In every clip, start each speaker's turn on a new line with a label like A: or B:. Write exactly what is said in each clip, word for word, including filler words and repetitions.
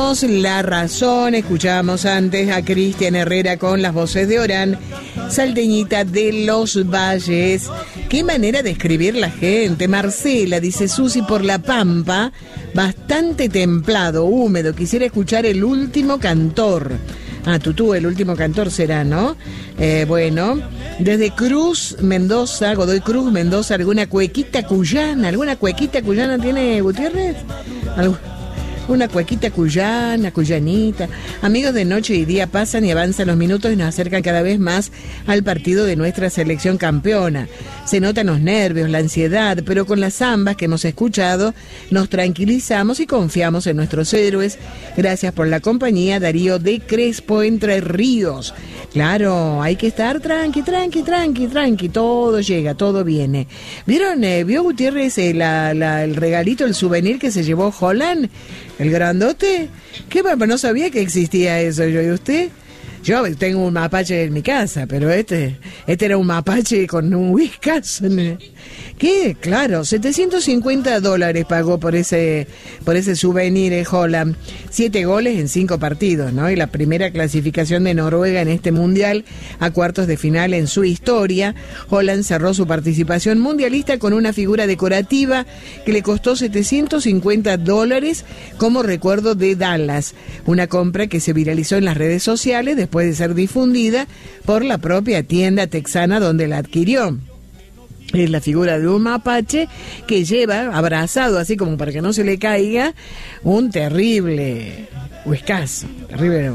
A: La Razón, escuchábamos antes a Cristian Herrera con las voces de Orán, salteñita de los Valles. Qué manera de escribir la gente. Marcela dice: Susi, por la Pampa, bastante templado, húmedo, quisiera escuchar El Último Cantor. Ah, Tutú, El Último Cantor será, ¿no? Eh, bueno, desde Cruz, Mendoza, Godoy Cruz, Mendoza, ¿alguna cuequita cuyana? ¿Alguna cuequita cuyana tiene Gutiérrez? ¿Algo? Una cuequita cuyana, cuyanita. Amigos, de noche y día pasan y avanzan los minutos y nos acercan cada vez más al partido de nuestra selección campeona. Se notan los nervios, la ansiedad, pero con las zambas que hemos escuchado nos tranquilizamos y confiamos en nuestros héroes. Gracias por la compañía, Darío de Crespo, Entre Ríos. Claro, hay que estar tranqui, tranqui, tranqui, tranqui, todo llega, todo viene. ¿Vieron, eh, vio Gutiérrez eh, la, la, el regalito, el souvenir que se llevó Holland? ¿El grandote? ¿Qué? No sabía que existía eso, yo, ¿y usted? Yo tengo un mapache en mi casa, pero este este era un mapache con un whiskazo. ¿Qué? Claro, setecientos cincuenta dólares pagó por ese por ese souvenir eh, Holland. Siete goles en cinco partidos, ¿no? Y la primera clasificación de Noruega en este mundial a cuartos de final en su historia. Holland cerró su participación mundialista con una figura decorativa que le costó setecientos cincuenta dólares como recuerdo de Dallas. Una compra que se viralizó en las redes sociales después puede ser difundida por la propia tienda texana donde la adquirió. Es la figura de un mapache que lleva abrazado, así como para que no se le caiga, un terrible huescazo, terrible.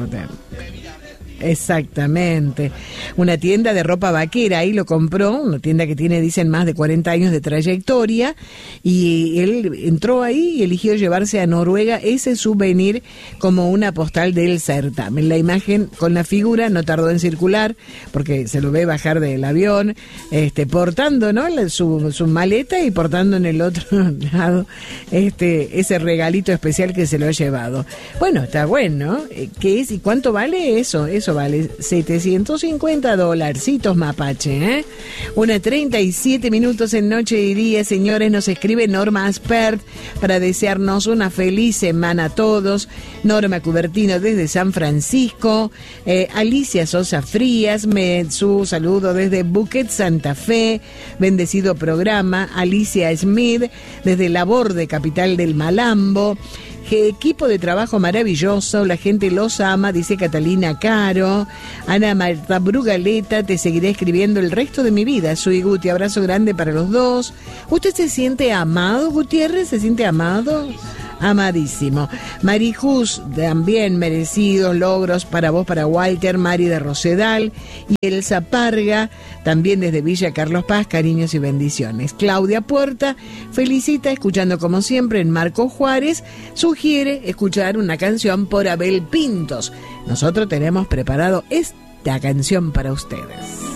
A: Exactamente. Una tienda de ropa vaquera, ahí lo compró, una tienda que tiene, dicen, más de cuarenta años de trayectoria, y él entró ahí y eligió llevarse a Noruega ese souvenir como una postal del certamen. La imagen con la figura no tardó en circular, porque se lo ve bajar del avión, este, portando, ¿no?, su, su maleta y portando en el otro lado este, ese regalito especial que se lo ha llevado. Bueno, está bueno, ¿qué es y cuánto vale eso? Eso vale setecientos cincuenta dolarcitos, mapache, ¿eh? Una treinta y siete minutos en Noche y Día, señores. Nos escribe Norma Aspert para desearnos una feliz semana a todos. Norma Cubertino desde San Francisco. Eh, Alicia Sosa Frías, me, su saludo desde Buquet, Santa Fe. Bendecido programa. Alicia Smith desde Laborde, capital del Malambo. Qué equipo de trabajo maravilloso, la gente los ama, dice Catalina Caro. Ana Marta Brugaleta, te seguiré escribiendo el resto de mi vida. Soy Guti, abrazo grande para los dos. ¿Usted se siente amado, Gutiérrez? ¿Se siente amado? Amadísimo. Marijus, también merecidos logros para vos, para Walter, Mari de Rosedal y Elsa Parga, también desde Villa Carlos Paz, cariños y bendiciones. Claudia Puerta felicita, escuchando como siempre en Marco Juárez, sugiere escuchar una canción por Abel Pintos. Nosotros tenemos preparado esta canción para ustedes.